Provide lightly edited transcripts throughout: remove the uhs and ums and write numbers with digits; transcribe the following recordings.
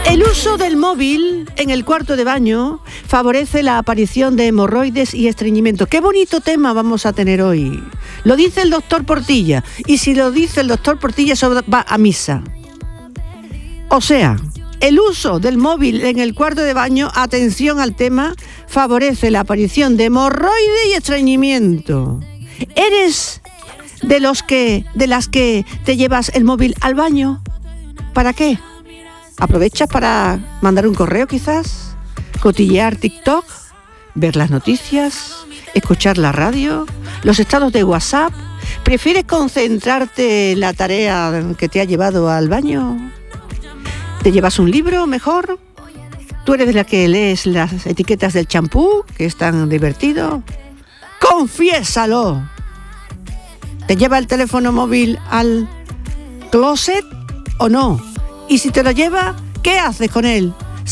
El uso del móvil en el cuarto de baño favorece la aparición de hemorroides y estreñimiento. ¡Qué bonito tema vamos a tener hoy! Lo dice el doctor Portilla. Y si lo dice el doctor Portilla, eso va a misa. O sea, el uso del móvil en el cuarto de baño, atención al tema, favorece la aparición de hemorroides y estreñimiento. ¿Eres de las que te llevas el móvil al baño? ¿Para qué? ¿Aprovechas para mandar un correo quizás? ¿Cotillear TikTok? ¿Ver las noticias? ¿Escuchar la radio? ¿Los estados de WhatsApp? ¿Prefieres concentrarte en la tarea que te ha llevado al baño? ¿Te llevas un libro mejor? ¿Tú eres de la que lees las etiquetas del champú, que es tan divertido? ¡Confiésalo! ¿Te lleva el teléfono móvil al closet o no? Y si te lo lleva, ¿qué haces con él?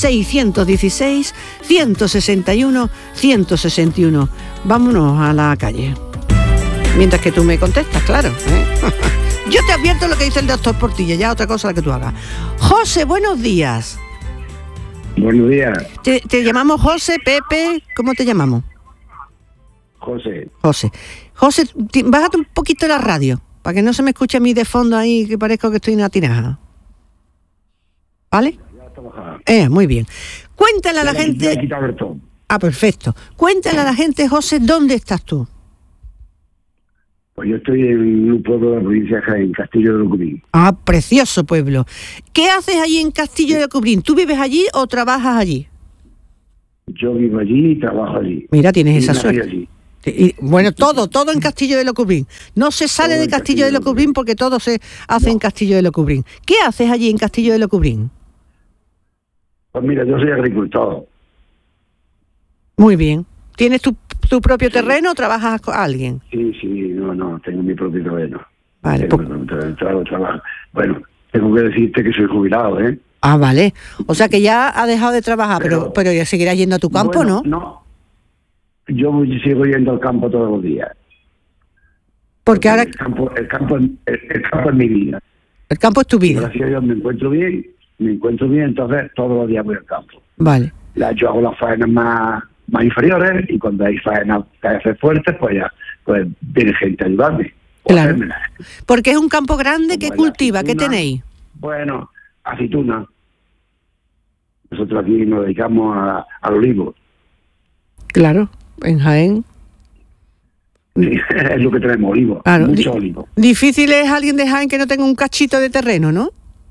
616-161-161. Vámonos a la calle. Mientras que tú me contestas, claro. Yo te advierto lo que dice el doctor Portilla, ya otra cosa la que tú hagas. José, buenos días. Buenos días. ¿Te llamamos José, Pepe? ¿Cómo te llamamos? José. José, bájate un poquito la radio, para que no se me escuche a mí de fondo ahí, que parezco que estoy en una tinaja. ¿Vale? Muy bien. Cuéntale a la gente... perfecto. Cuéntale a la gente, José, ¿dónde estás tú? Pues yo estoy en un pueblo de la provincia de Jaén, Castillo de Locubrín. Precioso pueblo. ¿Qué haces allí en Castillo de Locubrín? ¿Tú vives allí o trabajas allí? Yo vivo allí y trabajo allí. Mira, tienes esa suerte. Allí. Y, bueno, todo en Castillo de Locubrín. No se sale todo de Castillo de Locubrín porque todo se hace en Castillo de Locubrín. ¿Qué haces allí en Castillo de Locubrín? Pues mira, yo soy agricultor. Muy bien. ¿Tienes tu propio terreno o trabajas con alguien? Sí, no, tengo mi propio terreno. Vale. Trabajo. Bueno, tengo que decirte que soy jubilado, ¿eh? Vale. O sea que ya has dejado de trabajar, pero ya seguirás yendo a tu campo, bueno, ¿no? No. Yo sigo yendo al campo todos los días. Porque ahora... El campo es mi vida. El campo es tu vida. Gracias a Dios me encuentro bien, entonces todos los días voy al campo. Vale. Yo hago las faenas más inferiores y cuando hay faenas que hay que hacer fuertes, pues viene gente a ayudarme. Claro. Porque es un campo grande que cultiva, ¿qué tenéis? Bueno, aceituna. Nosotros aquí nos dedicamos al olivo. Claro, en Jaén. Sí, es lo que tenemos, olivo. Claro. Mucho olivo. Difícil es alguien de Jaén que no tenga un cachito de terreno, ¿no?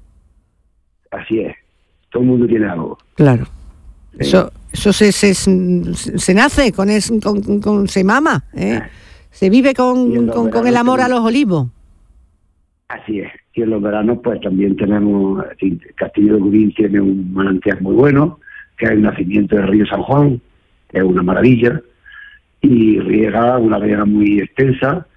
Así es. Todo el mundo tiene algo. Claro. Sí. Eso se nace se mama, ¿eh? Se vive con el amor a los olivos. Así es. Y en los veranos pues también tenemos, Castillo de Locubrín tiene un manantial muy bueno, que es el nacimiento del río San Juan, que es una maravilla, y una riega muy extensa,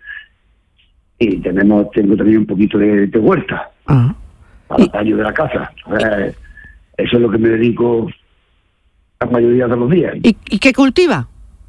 y tengo también un poquito de huerta para el baño de la casa. Eso es lo que me dedico la mayoría de los días. ¿Y qué cultiva?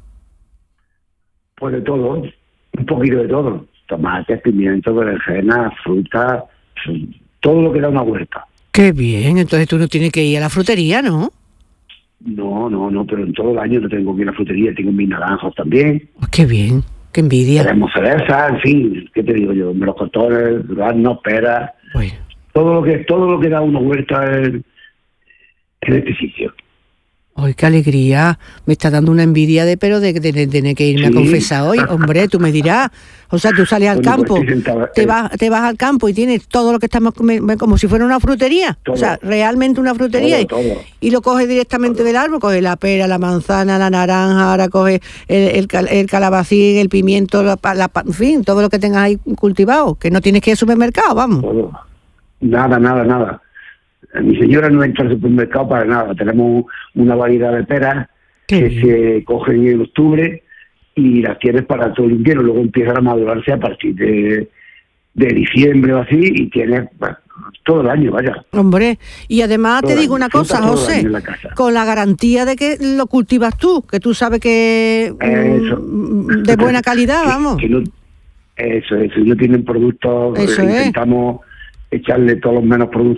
Pues de todo, un poquito de todo. Tomates, pimientos, berenjenas, frutas, todo lo que da una huerta. Qué bien, entonces tú no tienes que ir a la frutería, ¿no? No, pero en todo el año no tengo que ir a la frutería, tengo mis naranjos también. Qué bien, qué envidia. Tenemos cerezas, en fin, ¿qué te digo yo? Melocotones, duraznos, peras, bueno. Todo lo que da una huerta en este sitio. ¡Ay, qué alegría! Me está dando una envidia de tener que irme a confesar hoy. Hombre, tú me dirás. O sea, tú sales al campo, te vas al campo y tienes todo lo que estamos como si fuera una frutería. Todo, o sea, realmente una frutería. Todo. Y lo coges directamente del árbol. Coges la pera, la manzana, la naranja, ahora coges el calabacín, el pimiento, en fin, todo lo que tengas ahí cultivado. Que no tienes que ir al supermercado, vamos. Todo. Nada. Mi señora no entra al supermercado para nada. Tenemos una variedad de peras que se cogen en octubre y las tienes para todo el invierno. Luego empiezan a madurarse a partir de diciembre o así y tienes todo el año, vaya. Hombre, y además te digo una cosa, José, con la garantía de que lo cultivas tú, que tú sabes que de buena calidad, vamos. Eso, y no tienen productos, intentamos echarle todos los menos productos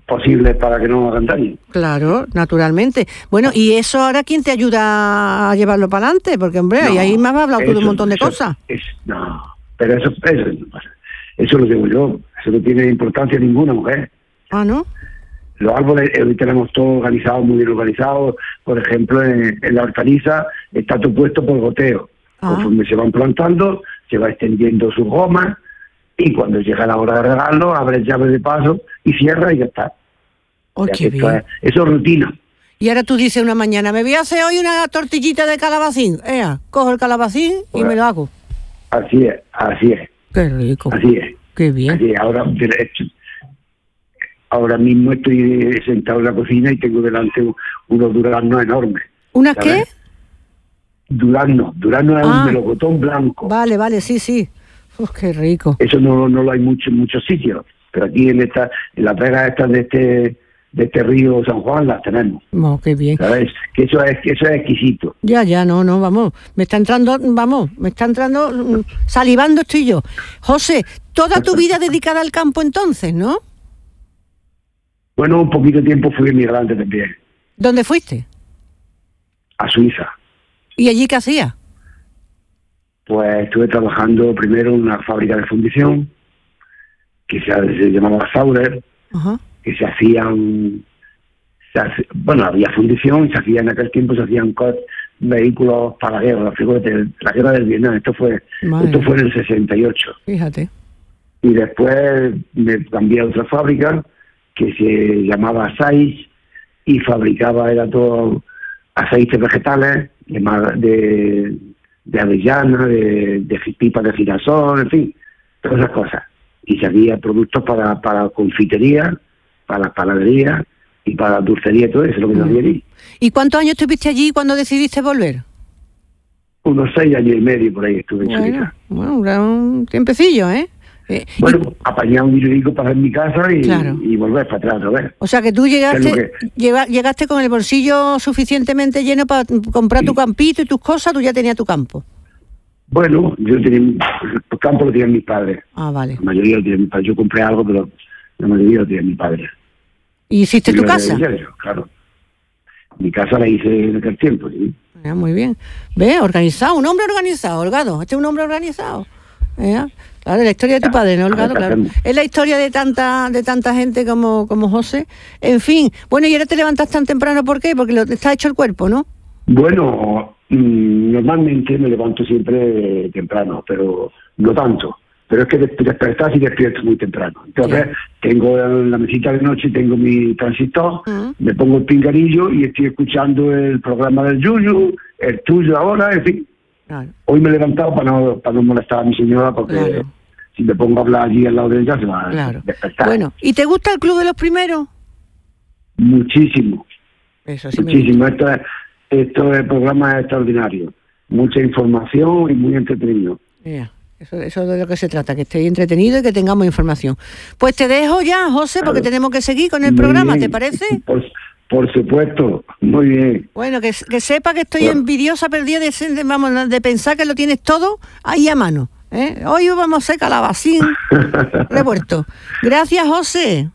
posibles para que no hagan daño. Claro, naturalmente. Bueno, ¿y eso ahora quién te ayuda a llevarlo para adelante? Porque, hombre, No, ahí me has hablado tú de un montón de eso, cosas. No, pero eso lo digo yo. Eso no tiene importancia ninguna, mujer. Ah, ¿no? Los árboles hoy tenemos todo organizado, muy bien organizado. Por ejemplo, en la hortaliza está todo puesto por goteo. Conforme se van plantando, se va extendiendo sus gomas y cuando llega la hora de regarlo, abre llave de paso y cierra y ya está. Oh, qué bien. Eso es rutina. Y ahora tú dices una mañana, me voy a hacer hoy una tortillita de calabacín. Cojo el calabacín y me lo hago. Así es. Qué rico. Así es. Qué bien. Así es. Ahora mismo estoy sentado en la cocina y tengo delante unos duraznos enormes. ¿Unas ¿sabes? qué? Durazno es un melocotón blanco. Vale, sí. Qué rico. Eso no lo hay mucho en muchos sitios, pero aquí en las vegas estas de este río San Juan las tenemos. Oh, qué bien. ¿Sabes? Que eso es exquisito. Ya, no, vamos. Me está entrando, salivando estoy yo. José, toda tu vida dedicada al campo entonces, ¿no? Bueno, un poquito de tiempo fui emigrante también. ¿Dónde fuiste? A Suiza. ¿Y allí qué hacías? Pues estuve trabajando primero en una fábrica de fundición que se llamaba Saurer, que había fundición, en aquel tiempo se hacían vehículos para la guerra, la guerra del Vietnam. Esto fue en el 68. Fíjate. Y después me cambié a otra fábrica que se llamaba SAIS y era todo aceites vegetales de avellana, de pipas de girasol, en fin, todas esas cosas. Y se hacía productos para confitería, para la panadería y para la dulcería, todo eso es lo que se hacía allí. ¿Y cuántos años estuviste allí cuando decidiste volver? Unos 6 años y medio por ahí estuve en Suiza. Bueno, un tiempecillo, ¿eh? Apañé un dinerico para hacer mi casa y volver para atrás, ¿no? O sea que tú llegaste con el bolsillo suficientemente lleno para comprar tu campito y tus cosas, tú ya tenías tu campo. Bueno, el campo lo tenían mis padres. Ah, vale. La mayoría lo tenían mis padres. Yo compré algo, pero la mayoría lo tenían mis padres. ¿Y hiciste tu casa? Claro. Mi casa la hice en aquel tiempo, sí. Muy bien. Ve, organizado, un hombre organizado, Holgado. Este es un hombre organizado. Claro, la historia de tu padre, ¿no, Holgado? Claro. Es la historia de tanta gente como José. En fin, bueno, y ahora te levantas tan temprano, ¿por qué? Porque te está hecho el cuerpo, ¿no? Bueno, normalmente me levanto siempre temprano, pero no tanto. Pero es que despertar y despierto muy temprano. Entonces, tengo en la mesita de noche, tengo mi transistor, me pongo el pinganillo y estoy escuchando el programa del Yuyu, el tuyo ahora, en fin. Claro. Hoy me he levantado para no molestar a mi señora, porque si me pongo a hablar allí al lado de ella se va a despertar. Bueno, ¿y te gusta el Club de los Primeros? Muchísimo. Eso sí. Muchísimo. El programa es extraordinario. Mucha información y muy entretenido. Eso es de lo que se trata, que estéis entretenido y que tengamos información. Pues te dejo ya, José, porque tenemos que seguir con el programa, ¿te parece? Por supuesto, muy bien. Bueno, que sepa que estoy envidiosa, perdida de pensar que lo tienes todo ahí a mano. Hoy vamos a hacer calabacín revuelto. Gracias, José.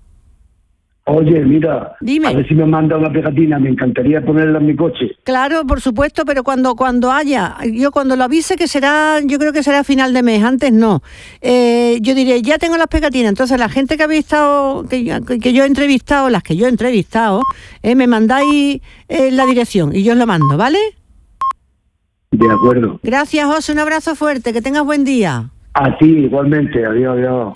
Oye, mira, dime. A ver si me manda una pegatina, me encantaría ponerla en mi coche. Claro, por supuesto, pero cuando haya, yo cuando lo avise, yo creo que será a final de mes, antes no. Yo diré, ya tengo las pegatinas, entonces la gente que habéis estado, que yo he entrevistado, las que yo he entrevistado, me mandáis la dirección y yo os lo mando, ¿vale? De acuerdo. Gracias, José, un abrazo fuerte, que tengas buen día. A ti, igualmente, adiós.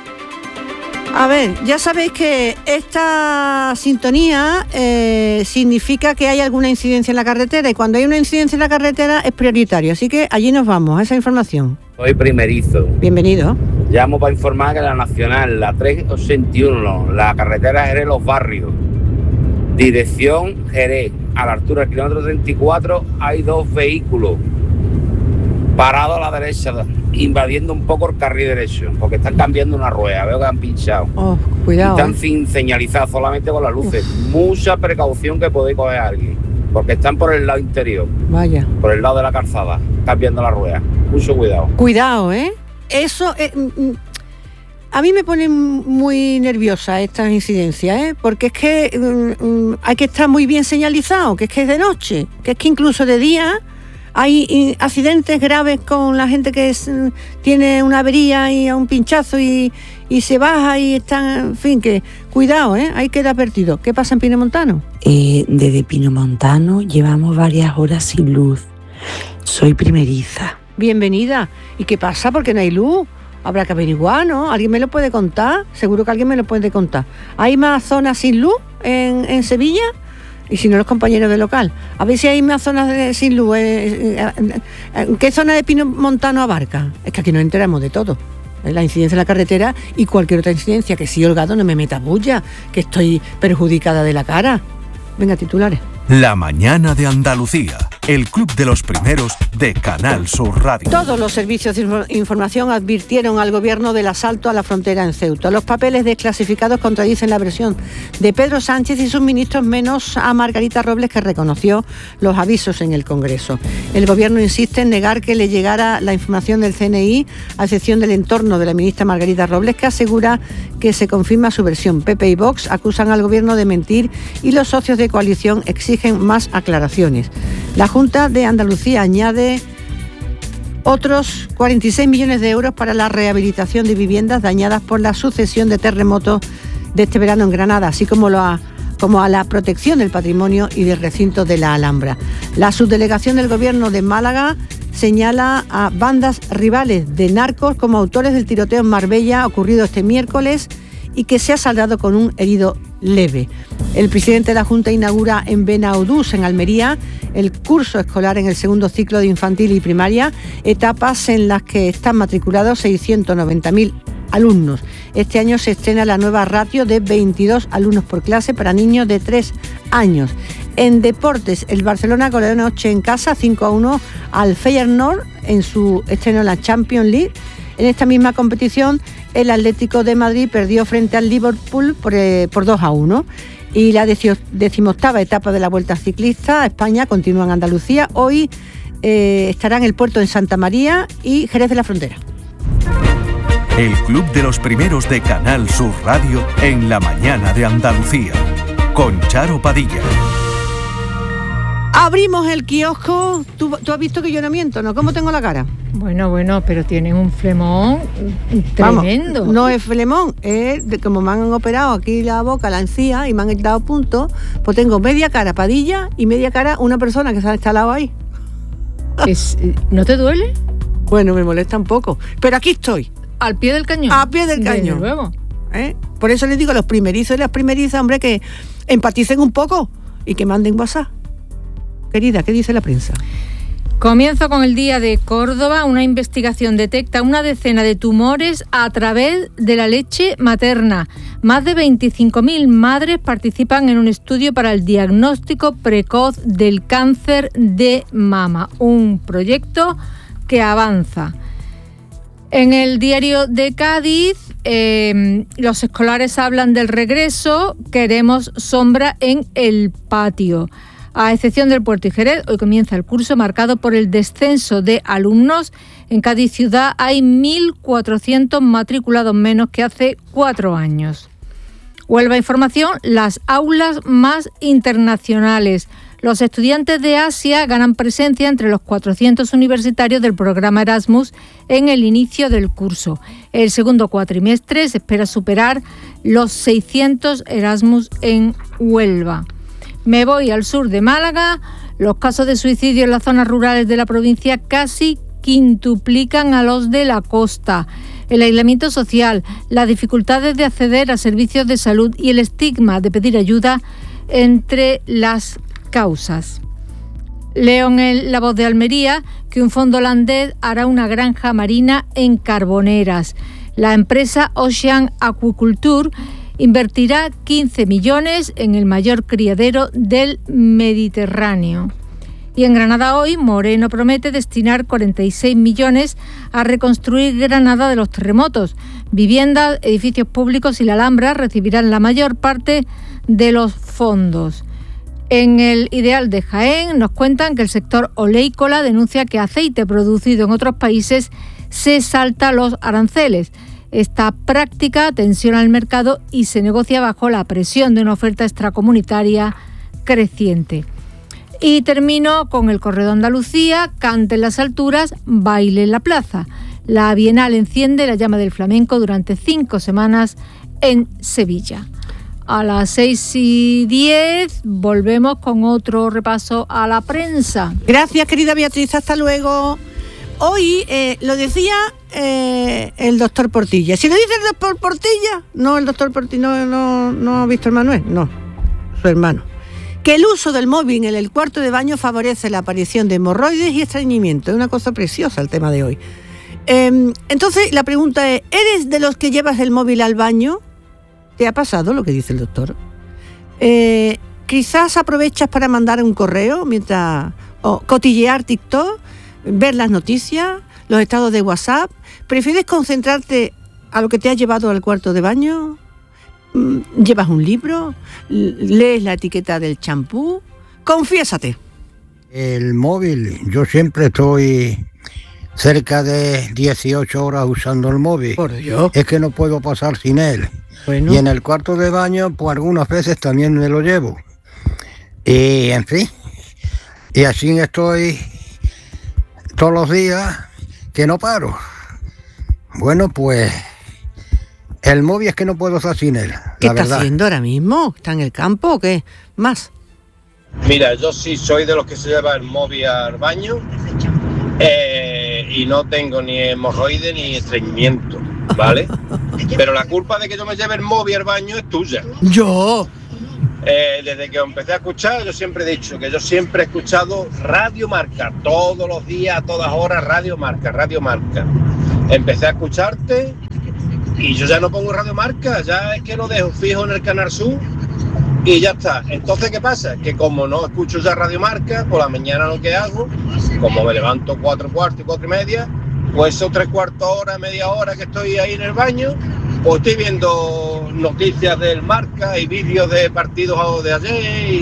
A ver, ya sabéis que esta sintonía significa que hay alguna incidencia en la carretera y cuando hay una incidencia en la carretera es prioritario, así que allí nos vamos a esa información. Soy primerizo. Bienvenido. Llamo para informar que la nacional, la 381, la carretera Jerez-Los Barrios, dirección Jerez, a la altura del kilómetro 34 hay 2 vehículos parados a la derecha, invadiendo un poco el carril derecho, porque están cambiando una rueda, veo que han pinchado. Cuidado. Están sin señalizar, solamente con las luces. Mucha precaución que podéis coger a alguien, porque están por el lado interior. Vaya. Por el lado de la calzada, cambiando la rueda. Mucho cuidado. Cuidado, ¿eh? Eso A mí me pone muy nerviosa estas incidencias, porque es que hay que estar muy bien señalizado, que es de noche, que es que incluso de día hay accidentes graves con la gente que tiene una avería y un pinchazo y se baja y están, en fin, que cuidado, hay que dar advertido. ¿Qué pasa en Pinomontano? Desde Pinomontano llevamos varias horas sin luz. Soy primeriza. Bienvenida. ¿Y qué pasa? ¿Por qué no hay luz? Habrá que averiguar, ¿no? ¿Alguien me lo puede contar? Seguro que alguien me lo puede contar. ¿Hay más zonas sin luz en Sevilla? Y si no, los compañeros del local. A ver si hay más zonas sin luz. ¿Qué zona de Pinomontano abarca? Es que aquí nos enteramos de todo. La incidencia en la carretera y cualquier otra incidencia. Que sí, Holgado, no me metas bulla, que estoy perjudicada de la cara. Venga, titulares. La mañana de Andalucía, el club de los primeros de Canal Sur Radio. Todos los servicios de información advirtieron al gobierno del asalto a la frontera en Ceuta. Los papeles desclasificados contradicen la versión de Pedro Sánchez y sus ministros, menos a Margarita Robles, que reconoció los avisos en el Congreso. El gobierno insiste en negar que le llegara la información del CNI, a excepción del entorno de la ministra Margarita Robles, que asegura que se confirma su versión. PP y Vox acusan al gobierno de mentir y los socios de coalición exigen más aclaraciones. La Junta de Andalucía añade otros 46 millones de euros para la rehabilitación de viviendas dañadas por la sucesión de terremotos de este verano en Granada, así como a la protección del patrimonio y del recinto de la Alhambra. La subdelegación del Gobierno de Málaga señala a bandas rivales de narcos como autores del tiroteo en Marbella ocurrido este miércoles y que se ha saldado con un herido leve. El presidente de la Junta inaugura en Benaudús, en Almería, el curso escolar en el segundo ciclo de infantil y primaria, etapas en las que están matriculados 690.000 alumnos. Este año se estrena la nueva ratio de 22 alumnos por clase para niños de 3 años. En deportes, el Barcelona goleó anoche en casa 5-1 al Feyenoord en su estreno en la Champions League. En esta misma competición, el Atlético de Madrid perdió frente al Liverpool por 2-1. Y la 18ª etapa de la Vuelta Ciclista a España continúa en Andalucía. Hoy estarán el puerto en Santa María y Jerez de la Frontera. El club de los primeros de Canal Sur Radio en la mañana de Andalucía, con Charo Padilla. Abrimos el kiosco. ¿Tú has visto que yo no miento, ¿no? ¿Cómo tengo la cara? Bueno, pero tienen un flemón tremendo. Vamos, no es flemón, es como me han operado aquí la boca, la encía y me han dado puntos, pues tengo media cara Padilla y media cara una persona que se ha instalado ahí. ¿No te duele? Bueno, me molesta un poco, pero aquí estoy. ¿Al pie del cañón? A pie del cañón. Desde luego. Por eso les digo a los primerizos y las primerizas, hombre, que empaticen un poco y que manden WhatsApp. Querida, ¿qué dice la prensa? Comienzo con el Día de Córdoba. Una investigación detecta una decena de tumores a través de la leche materna. Más de 25.000 madres participan en un estudio para el diagnóstico precoz del cáncer de mama. Un proyecto que avanza. En el Diario de Cádiz, los escolares hablan del regreso. Queremos sombra en el patio. A excepción del Puerto y Jerez, hoy comienza el curso marcado por el descenso de alumnos. En Cádiz ciudad hay 1.400 matriculados menos que hace 4 años. Huelva Información, las aulas más internacionales. Los estudiantes de Asia ganan presencia entre los 400 universitarios del programa Erasmus en el inicio del curso. El segundo cuatrimestre se espera superar los 600 Erasmus en Huelva. Me voy al sur de Málaga. Los casos de suicidio en las zonas rurales de la provincia casi quintuplican a los de la costa. El aislamiento social, las dificultades de acceder a servicios de salud y el estigma de pedir ayuda entre las causas. Leo en La Voz de Almería que un fondo holandés hará una granja marina en Carboneras. La empresa Ocean Aquaculture invertirá 15 millones en el mayor criadero del Mediterráneo. Y en Granada hoy, Moreno promete destinar 46 millones a reconstruir Granada de los terremotos. Viviendas, edificios públicos y la Alhambra recibirán la mayor parte de los fondos. En el Ideal de Jaén nos cuentan que el sector oleícola denuncia que aceite producido en otros países se salta los aranceles. Esta práctica tensiona el mercado y se negocia bajo la presión de una oferta extracomunitaria creciente. Y termino con el Correo de Andalucía: cante en las alturas, baile en la plaza. La Bienal enciende la llama del flamenco durante 5 semanas en Sevilla. A las 6:10 volvemos con otro repaso a la prensa. Gracias, querida Beatriz, hasta luego. Hoy lo decía el doctor Portilla. Si lo dice el doctor Portilla, no el doctor Portilla, no Víctor Manuel, no, su hermano. Que el uso del móvil en el cuarto de baño favorece la aparición de hemorroides y estreñimiento. Es una cosa preciosa el tema de hoy. Entonces la pregunta es, ¿eres de los que llevas el móvil al baño? ¿Te ha pasado lo que dice el doctor? Quizás aprovechas para mandar un correo o cotillear TikTok, ver las noticias, los estados de WhatsApp. ¿Prefieres concentrarte a lo que te has llevado al cuarto de baño? ¿Llevas un libro? ¿Lees la etiqueta del champú? Confiésate. El móvil, yo siempre estoy cerca de 18 horas usando el móvil. Por Dios. Es que no puedo pasar sin él. Bueno. Y en el cuarto de baño, pues algunas veces también me lo llevo. Y en fin, y así estoy todos los días que no paro. Bueno, pues el móvil es que no puedo estar sin él. ¿Qué está haciendo ahora mismo? ¿Está en el campo o qué? ¿Más? Mira, yo sí soy de los que se lleva el móvil al baño y no tengo ni hemorroides ni estreñimiento, ¿vale? Pero la culpa de que yo me lleve el móvil al baño es tuya. ¿Yo? Desde que empecé a escuchar, yo siempre he dicho que yo siempre he escuchado Radio Marca, todos los días, a todas horas, Radio Marca. Empecé a escucharte y yo ya no pongo Radio Marca, ya es que lo dejo fijo en el Canal Sur y ya está. Entonces, ¿qué pasa? Que como no escucho ya Radio Marca, por la mañana lo que hago, como me levanto 4:15 y 4:30, pues esos 3/4 hora, media hora que estoy ahí en el baño, pues estoy viendo noticias del Marca y vídeos de partidos de ayer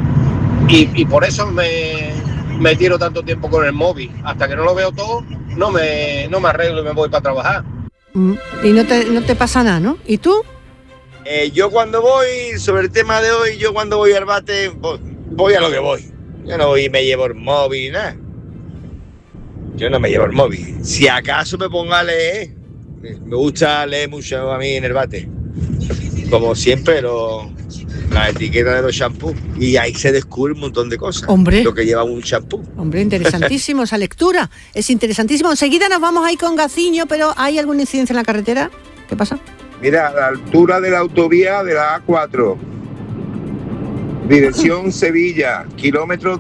y por eso me tiro tanto tiempo con el móvil. Hasta que no lo veo todo, no me arreglo y me voy para trabajar. Y no te pasa nada, ¿no? ¿Y tú? Yo cuando voy, sobre el tema de hoy, yo cuando voy al bate, voy a lo que voy. Yo no voy y me llevo el móvil, nada. Yo no me llevo el móvil. Si acaso me pongo a leer, me gusta leer mucho a mí en el bate. Como siempre, la etiqueta de los champús. Y ahí se descubre un montón de cosas. Hombre. Lo que lleva un champú. Hombre, interesantísimo esa lectura. Es interesantísimo. Enseguida nos vamos a ir con Gaciño, pero ¿hay alguna incidencia en la carretera? ¿Qué pasa? Mira, a la altura de la autovía de la A4, dirección Sevilla, kilómetro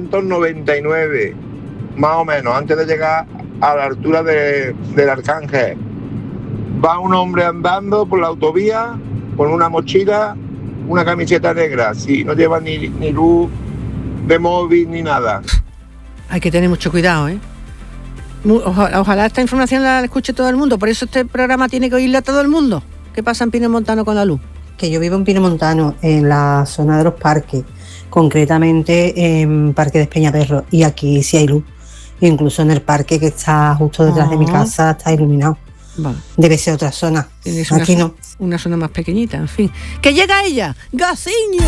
399, más o menos, antes de llegar a la altura del Arcángel. Va un hombre andando por la autovía con una mochila, una camiseta negra, sí, no lleva ni luz de móvil ni nada. Hay que tener mucho cuidado, ¿eh? Ojalá esta información la escuche todo el mundo, por eso este programa tiene que oírle a todo el mundo. ¿Qué pasa en Pinomontano con la luz? Que yo vivo en Pinomontano, en la zona de los parques, concretamente en Parque de Peñaperro, y aquí sí hay luz. Incluso en el parque que está justo detrás de mi casa está iluminado. Vale. Debe ser otra zona. Aquí no. Una zona más pequeñita, en fin. ¡Que llega ella! ¡Gaciño!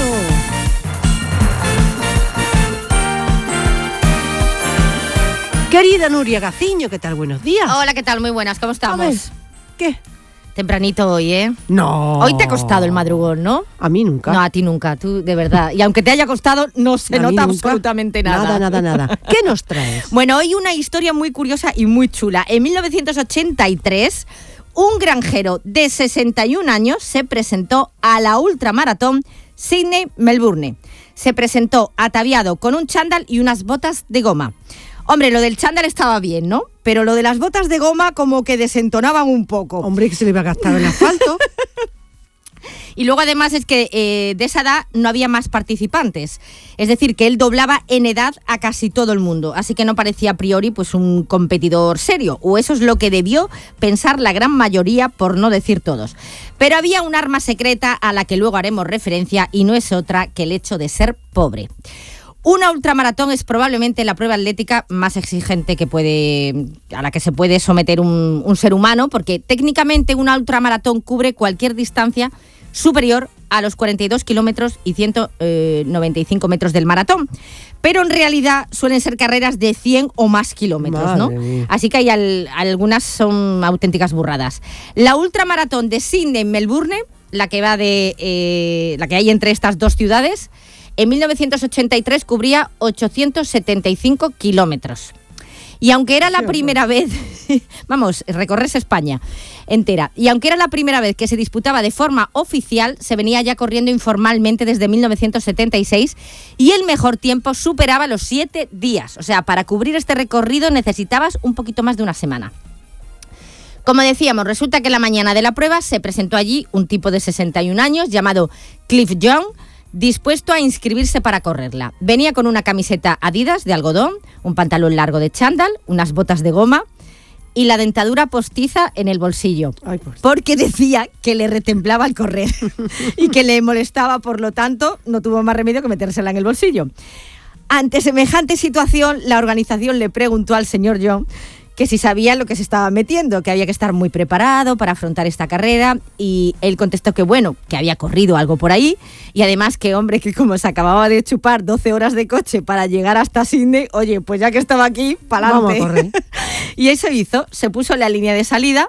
Querida Nuria Gaciño, ¿qué tal? Buenos días. Hola, ¿qué tal? Muy buenas, ¿cómo estamos? ¿Qué? Tempranito hoy, ¿eh? No. Hoy te ha costado el madrugón, ¿no? A mí nunca. No, a ti nunca, tú de verdad. Y aunque te haya costado, no se nota absolutamente nada. Nada. ¿Qué nos traes? Bueno, hoy una historia muy curiosa y muy chula. En 1983, un granjero de 61 años se presentó a la ultramaratón Sydney-Melbourne. Se presentó ataviado con un chándal y unas botas de goma. Hombre, lo del chándal estaba bien, ¿no? Pero lo de las botas de goma como que desentonaban un poco. Hombre, que se le iba a gastar el asfalto. Y luego además es que de esa edad no había más participantes. Es decir, que él doblaba en edad a casi todo el mundo. Así que no parecía a priori pues un competidor serio. O eso es lo que debió pensar la gran mayoría, por no decir todos. Pero había un arma secreta a la que luego haremos referencia y no es otra que el hecho de ser pobre. Una ultramaratón es probablemente la prueba atlética más exigente a la que se puede someter un ser humano, porque técnicamente una ultramaratón cubre cualquier distancia superior a los 42 kilómetros y 195 metros del maratón. Pero en realidad suelen ser carreras de 100 o más kilómetros, ¿no? Así que hay algunas son auténticas burradas. La ultramaratón de Sydney-Melbourne, la que hay entre estas dos ciudades, en 1983 cubría 875 kilómetros. Y aunque era la primera vez, recorres España entera, y aunque era la primera vez que se disputaba de forma oficial, se venía ya corriendo informalmente desde 1976 y el mejor tiempo superaba los 7 días. O sea, para cubrir este recorrido necesitabas un poquito más de una semana. Como decíamos, resulta que la mañana de la prueba se presentó allí un tipo de 61 años llamado Cliff Young, dispuesto a inscribirse para correrla. Venía con una camiseta Adidas de algodón, un pantalón largo de chándal, unas botas de goma y la dentadura postiza en el bolsillo, porque decía que le retemblaba al correr y que le molestaba, por lo tanto, no tuvo más remedio que metérsela en el bolsillo. Ante semejante situación, la organización le preguntó al señor John que si sabía lo que se estaba metiendo, que había que estar muy preparado para afrontar esta carrera, y él contestó que bueno, que había corrido algo por ahí, y además que que como se acababa de chupar 12 horas de coche para llegar hasta Sydney, oye, pues ya que estaba aquí, pa'lante. Vamos a correr. Y eso hizo, se puso en la línea de salida,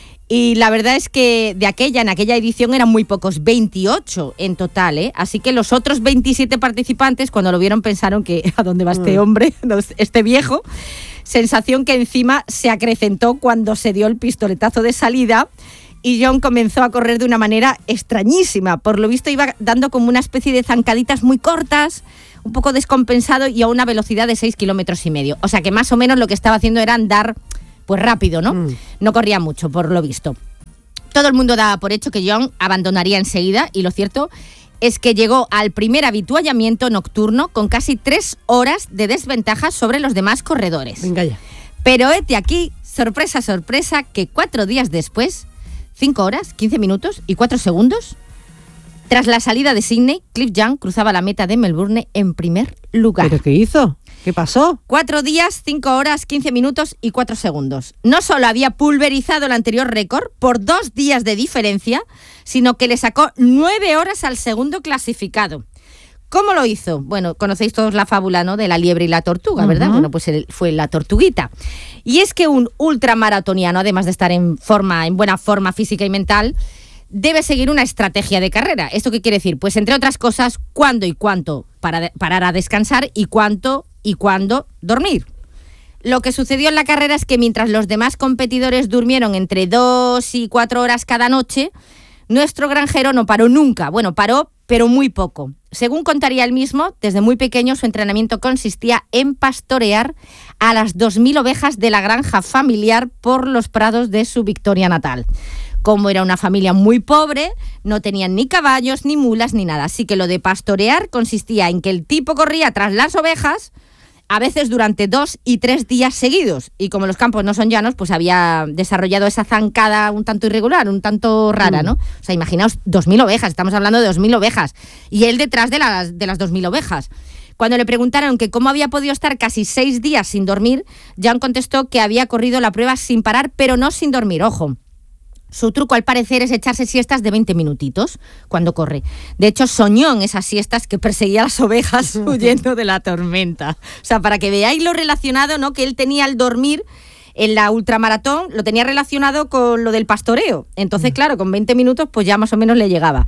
y la verdad es que en aquella edición eran muy pocos, 28 en total, ¿eh? Así que los otros 27 participantes, cuando lo vieron, pensaron que ¿a dónde va este hombre, este viejo? Sensación que encima se acrecentó cuando se dio el pistoletazo de salida y John comenzó a correr de una manera extrañísima. Por lo visto iba dando como una especie de zancaditas muy cortas, un poco descompensado y a una velocidad de 6,5 kilómetros. O sea que más o menos lo que estaba haciendo era andar pues rápido, ¿no? No corría mucho, por lo visto. Todo el mundo daba por hecho que John abandonaría enseguida y lo cierto es que llegó al primer avituallamiento nocturno con casi 3 horas de desventaja sobre los demás corredores. Venga ya. Pero hete aquí, sorpresa, sorpresa, que 4 días después, 5 horas, 15 minutos y 4 segundos, tras la salida de Sydney, Cliff Young cruzaba la meta de Melbourne en primer lugar. ¿Pero qué hizo? ¿Qué pasó? 4 días, 5 horas, 15 minutos y 4 segundos. No solo había pulverizado el anterior récord por 2 días de diferencia, sino que le sacó 9 horas al segundo clasificado. ¿Cómo lo hizo? Bueno, conocéis todos la fábula, ¿no?, de la liebre y la tortuga, ¿verdad? Bueno, pues fue la tortuguita. Y es que un ultramaratoniano, además de estar en buena forma física y mental, debe seguir una estrategia de carrera. ¿Esto qué quiere decir? Pues entre otras cosas, cuándo y cuánto parar a descansar y cuánto y cuándo dormir. Lo que sucedió en la carrera es que mientras los demás competidores durmieron entre 2 y 4 horas cada noche, nuestro granjero no paró nunca. Bueno, paró, pero muy poco. Según contaría él mismo, desde muy pequeño su entrenamiento consistía en pastorear a las 2.000 ovejas de la granja familiar por los prados de su Victoria natal. Como era una familia muy pobre, no tenían ni caballos, ni mulas, ni nada. Así que lo de pastorear consistía en que el tipo corría tras las ovejas, a veces durante 2 y 3 días seguidos. Y como los campos no son llanos, pues había desarrollado esa zancada un tanto irregular, un tanto rara, ¿no? O sea, imaginaos 2.000 ovejas, estamos hablando de 2.000 ovejas. Y él detrás de las 2.000 ovejas. Cuando le preguntaron que cómo había podido estar casi 6 días sin dormir, Jan contestó que había corrido la prueba sin parar, pero no sin dormir, ojo. Su truco, al parecer, es echarse siestas de 20 minutitos cuando corre. De hecho, soñó en esas siestas que perseguía a las ovejas huyendo de la tormenta. O sea, para que veáis lo relacionado, ¿no?, que él tenía al dormir en la ultramaratón, lo tenía relacionado con lo del pastoreo. Entonces, claro, con 20 minutos pues ya más o menos le llegaba.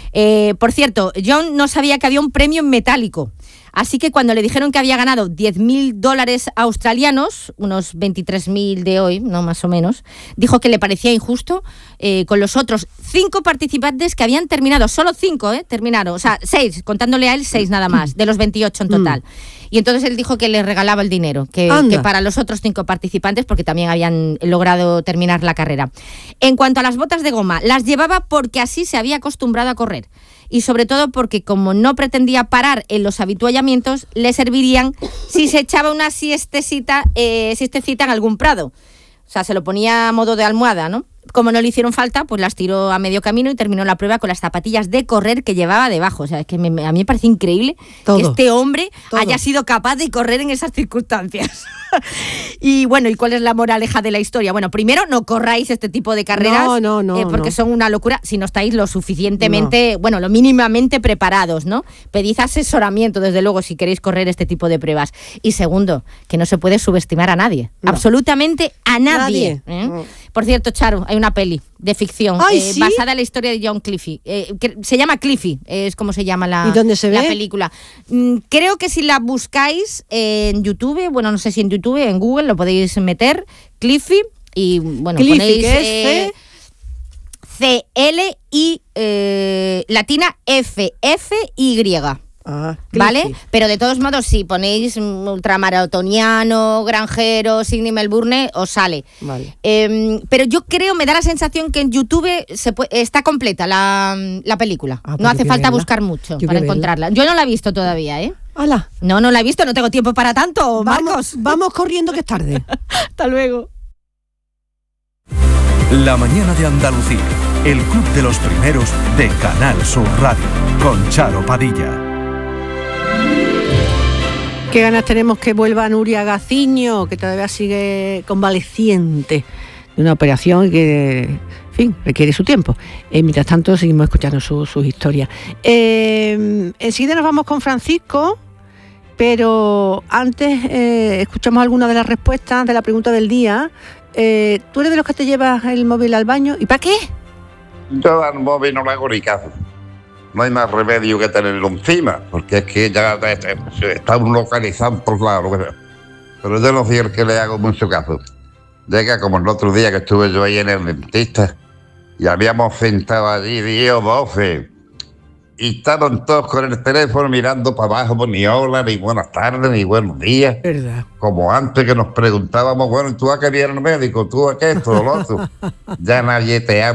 Por cierto, John no sabía que había un premio en metálico. Así que cuando le dijeron que había ganado $10.000 australianos, unos 23.000 de hoy, no más o menos, dijo que le parecía injusto con los otros 5 participantes que habían terminado. Solo 5, terminaron. O sea, 6, contándole a él 6 nada más, de los 28 en total. Y entonces él dijo que le regalaba el dinero, que para los otros 5 participantes, porque también habían logrado terminar la carrera. En cuanto a las botas de goma, las llevaba porque así se había acostumbrado a correr. Y sobre todo porque como no pretendía parar en los avituallamientos, le servirían si se echaba una siestecita en algún prado. O sea, se lo ponía a modo de almohada, ¿no? como no le hicieron falta, pues las tiró a medio camino y terminó la prueba con las zapatillas de correr que llevaba debajo. O sea, es que a mí me parece increíble que este hombre haya sido capaz de correr en esas circunstancias. Y bueno, ¿y cuál es la moraleja de la historia? Bueno, primero, no corráis este tipo de carreras porque son una locura si no estáis lo suficientemente, lo mínimamente preparados, ¿no? Pedid asesoramiento, desde luego, si queréis correr este tipo de pruebas. Y segundo, que no se puede subestimar a nadie, absolutamente a nadie. Por cierto, Charo, hay una peli de ficción basada en la historia de John Cliffy. Se llama Cliffy, es como se llama la, ¿y dónde se ve? La película. Creo que si la buscáis en YouTube, no sé si en YouTube, en Google lo podéis meter, Cliffy, y Cliffy, ponéis C-L-I latina F-F-Y. ¿Vale? Pero de todos modos, si ponéis ultramaratoniano, granjero, Sydney Melbourne, os sale. Vale. Pero yo creo, me da la sensación que en YouTube está completa la película. No hace falta buscar mucho para encontrarla. Yo no la he visto todavía, ¿eh? ¡Hala! No la he visto, no tengo tiempo para tanto, Marcos. Vamos corriendo que es tarde. Hasta luego. La mañana de Andalucía, el club de los primeros de Canal Sur Radio, con Charo Padilla. Qué ganas tenemos que vuelva Nuria Gaciño, que todavía sigue convaleciente de una operación y que, en fin, requiere su tiempo. Mientras tanto, seguimos escuchando sus historias. Enseguida nos vamos con Francisco, pero antes escuchamos algunas de las respuestas de la pregunta del día. ¿Tú eres de los que te llevas el móvil al baño? ¿Y para qué? Yo al móvil no le hago ni caso. No hay más remedio que tenerlo encima, porque es que ya está localizado en todos lados. Pero yo no soy el que le hago mucho caso. Llega como el otro día que estuve yo ahí en el dentista y habíamos sentado allí 10 o 12 y estaban todos con el teléfono mirando para abajo, pues ni hola, ni buenas tardes, ni buenos días. ¿Verdad? Como antes que nos preguntábamos, bueno, ¿tú a qué viene el médico? ¿Tú a qué esto o lo otro? Ya nadie te habla.